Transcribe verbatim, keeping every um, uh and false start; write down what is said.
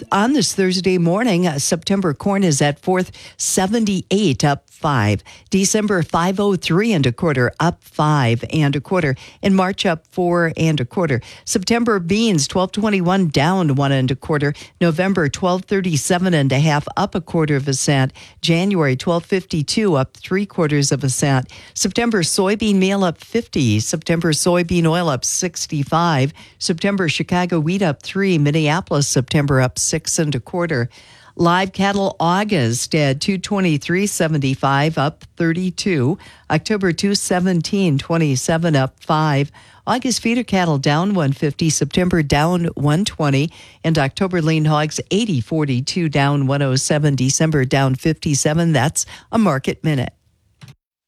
on this Thursday morning, uh, September corn is at fourth seventy-eight, up five. December five oh three and a quarter, up five and a quarter. In March, up four and a quarter. September beans twelve twenty-one, down one and a quarter. November twelve thirty-seven and a half, up a quarter of a cent. January twelve fifty-two, up three quarters of a cent. September soybean meal up fifty. September soybean oil up sixty-five. September Chicago wheat up three. Minneapolis September up six and a quarter. Live cattle August at two twenty-three seventy-five, up thirty-two. October two seventeen twenty-seven, up five. August feeder cattle down one fifty. September down one twenty. And October lean hogs eighty forty-two, down one oh seven. December down fifty-seven. That's a market minute.